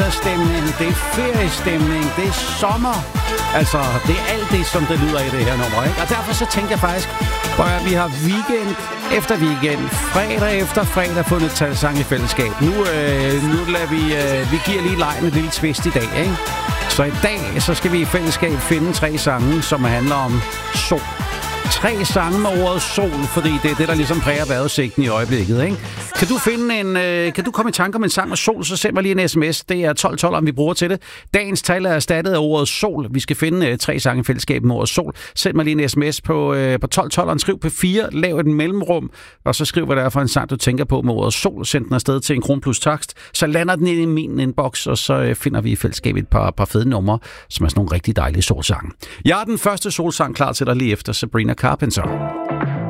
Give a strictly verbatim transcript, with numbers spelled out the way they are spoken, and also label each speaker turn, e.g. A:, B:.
A: fredagsstemning, det er feriestemning, det er sommer. Altså, det er alt det, som det lyder i det her nummer, ikke? Og derfor så tænker jeg faktisk, at vi har weekend efter weekend, fredag efter fredag fundet talsang i fællesskab. Nu, øh, nu lader vi, øh, vi giver lige lejen et lille twist i dag, ikke? Så i dag, så skal vi i fællesskab finde tre sange, som handler om sol. Tre sange med ordet sol, fordi det er det, der ligesom præger vejrudsigten i øjeblikket, ikke? Kan du finde en, øh, kan du komme i tanke om en sang med sol, så send mig lige en sms. Det er tolv tolv, om vi bruger til det. Dagens tal er erstattet af ordet sol. Vi skal finde øh, tre sange i fællesskab med ordet sol. Send mig lige en sms på, øh, på tolv tolv, og skriv P fire, lav et mellemrum, og så skriv, hvad det er for en sang, du tænker på med ordet sol. Send den afsted til en kron plus takst. Så lander den ind i min inbox, og så øh, finder vi i fællesskab et par, par fede numre, som er sådan nogle rigtig dejlige solsange. Jeg er den første solsang klar til dig lige efter Sabrina Carpenter.